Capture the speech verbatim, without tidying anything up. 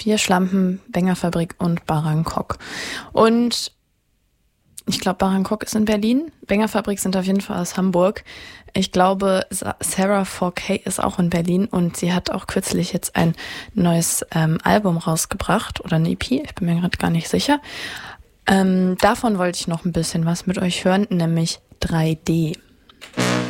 vier Schlampen, Wenger-Fabrik und Bangkok. Und ich glaube, Bangkok ist in Berlin. Wenger-Fabrik sind auf jeden Fall aus Hamburg. Ich glaube, Sarah four K ist auch in Berlin und sie hat auch kürzlich jetzt ein neues ähm, Album rausgebracht oder eine E P, ich bin mir gerade gar nicht sicher. Ähm, davon wollte ich noch ein bisschen was mit euch hören, nämlich drei D.